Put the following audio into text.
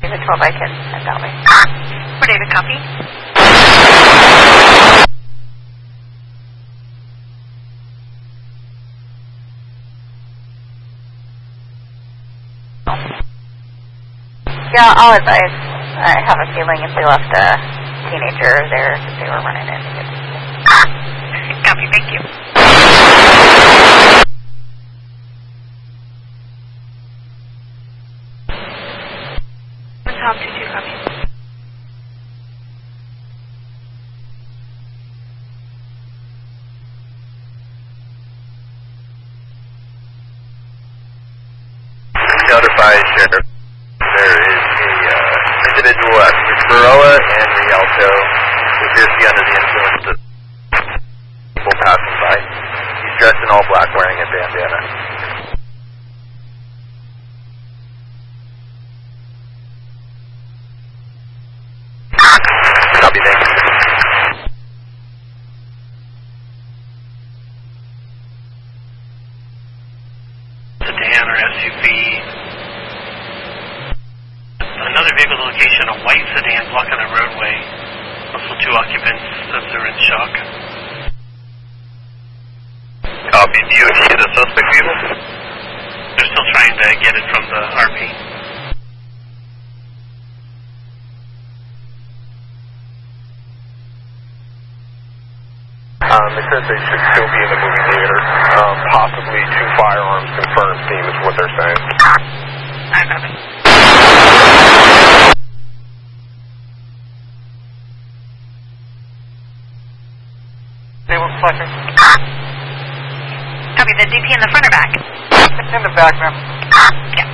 the 12, I can head that way. For David, copy. Yeah, I'll advise. I have a feeling if they left a teenager there, they were running in to get people. Copy, thank you. Top 22, copy. Notify Sheriff. There is a individual at Baroa and Rialto who appears to be under the influence of people passing by. He's dressed in all black, wearing a bandana. Copy, thank you. Sedan or SUV. Another vehicle location, a white sedan blocking the roadway. Also 2 occupants as they're in shock. Copy, DOT, the suspect vehicle? They're still trying to get it from the RP. They said they should still be in the movie theater. Possibly 2 firearms confirmed theme is what they're saying. I got it. They were flashing. Copy, the DP in the front or back? It's in the back, ma'am. Yeah.